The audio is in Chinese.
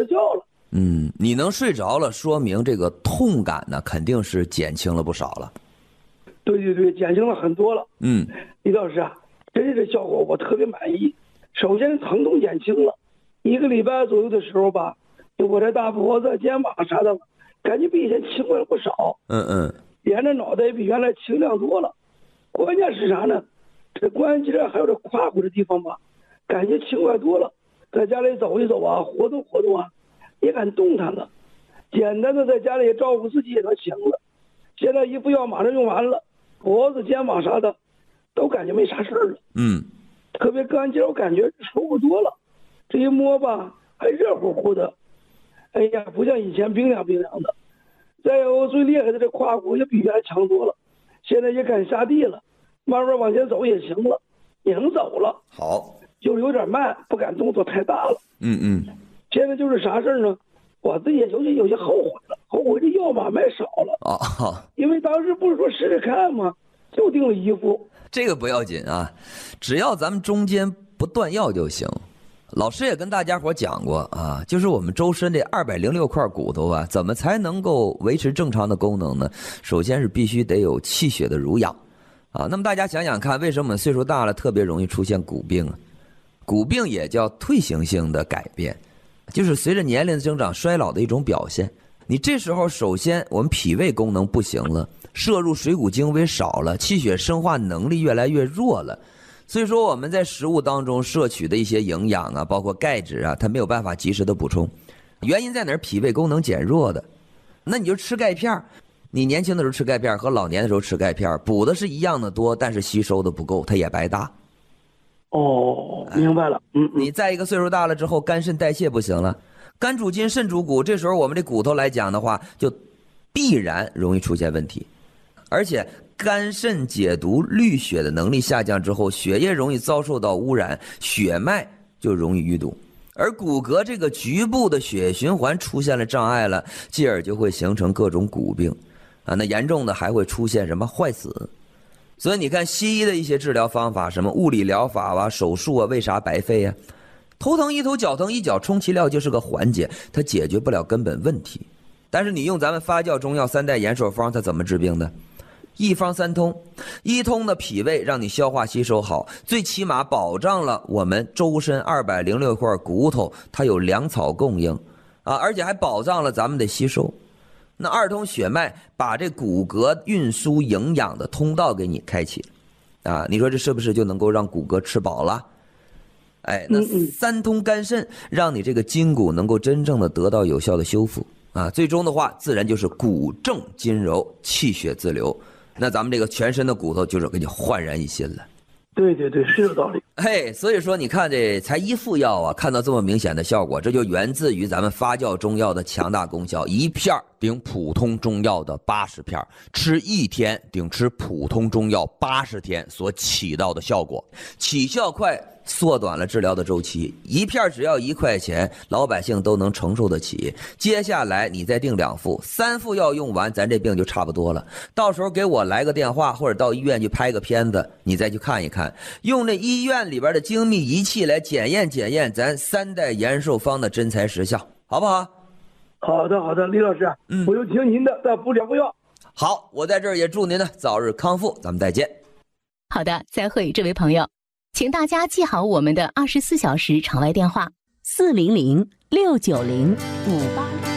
着觉了。 你能睡着了，说明这个痛感呢肯定是减轻了不少了。 对对对，减轻了很多了。李老师啊，真是效果我特别满意。首先疼痛减轻了，1个礼拜左右的时候吧，我这大脖子、肩膀啥的，感觉比以前轻快了不少。连着脑袋也比原来轻亮多了。关键是啥呢？这关节还有这胯骨的地方吧，感觉轻快多了。在家里走一走啊，活动活动啊，也敢动弹了。简单的在家里照顾自己也能行了。现在一副药马上用完了，脖子、肩膀啥的都感觉没啥事儿了。特别关节我感觉舒服多了，这一摸吧还热乎乎的，哎呀，不像以前冰凉冰凉的。再有最厉害的这胯骨也比原来强多了，现在也敢下地了，慢慢往前走也行了，也能走了。 好， 就有点慢，不敢动作太大了。现在就是啥事儿呢？我自己也有些后悔了，后悔这药码卖少了。因为当时不是说试试看吗？就订了1副。 这个不要紧啊，只要咱们中间不断药就行。老师也跟大家伙讲过啊，就是我们周身这206块骨头啊，怎么才能够维持正常的功能呢？首先是必须得有气血的濡养啊。那么大家想想看，为什么我们岁数大了特别容易出现骨病啊？骨病也叫退行性的改变，就是随着年龄的增长衰老的一种表现。你这时候首先我们脾胃功能不行了，摄入水谷精微少了，气血生化能力越来越弱了。所以说我们在食物当中摄取的一些营养啊，包括钙质啊，它没有办法及时的补充。原因在哪儿？脾胃功能减弱的。那你就吃钙片，你年轻的时候吃钙片和老年的时候吃钙片，补的是一样的多，但是吸收的不够，它也白搭。 明白了。 你再一个岁数大了之后，肝肾代谢不行了，肝主筋肾主骨，这时候我们这骨头来讲的话，就必然容易出现问题。而且肝肾解毒滤血的能力下降之后，血液容易遭受到污染，血脉就容易淤堵，而骨骼这个局部的血液循环出现了障碍了，继而就会形成各种骨病啊。那严重的还会出现什么坏死。所以你看西医的一些治疗方法，什么物理疗法啊、手术啊，为啥白费啊？头疼一头，脚疼一脚，充其量就是个缓解，它解决不了根本问题。但是你用咱们发酵中药3代延寿方，它怎么治病的？一方3通，一通的脾胃让你消化吸收好，最起码保障了我们周身206块骨头它有粮草供应啊，而且还保障了咱们的吸收。那2通血脉把这骨骼运输营养的通道给你开启啊，你说这是不是就能够让骨骼吃饱了？那3通肝肾让你这个筋骨能够真正的得到有效的修复啊，最终的话自然就是骨正筋柔，气血自流。那咱们这个全身的骨头就是给你焕然一新了。 对对对，是有道理。 所以说你看这才1副药啊，看到这么明显的效果，这就源自于咱们发酵中药的强大功效。1片顶普通中药的80片，吃1天顶吃普通中药80天所起到的效果，起效快，缩短了治疗的周期。1片只要1块钱，老百姓都能承受得起。接下来你再订2副，3副药用完，咱这病就差不多了。到时候给我来个电话，或者到医院去拍个片子，你再去看一看，用这医院里边的精密仪器来检验检验咱3代延寿方的真材实效，好不好？ 好的好的，李老师，我就听您的，再补2副药。 好，我在这儿也祝您呢早日康复，咱们再见。 好的，再会，这位朋友，请大家记好我们的24小时场外电话：400-690-58。